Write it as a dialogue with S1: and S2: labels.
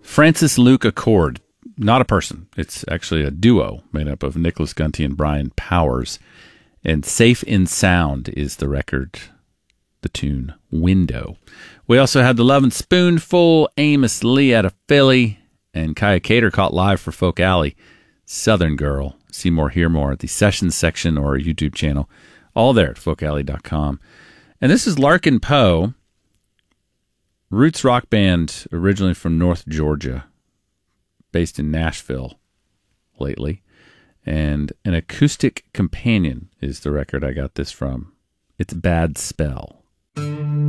S1: Francis Luke Accord, not a person. It's actually a duo made up of Nicholas Gunty and Brian Powers. And Safe in Sound is the record, the tune Window. We also had The Lovin' Spoonful, Amos Lee out of Philly, and Kaya Cater caught live for Folk Alley, Southern Girl. See more, hear more at the Sessions section or YouTube channel. All there at folkalley.com. And this is Larkin Poe, roots rock band originally from North Georgia, based in Nashville lately. And An Acoustic Companion is the record I got this from. It's Bad Spell.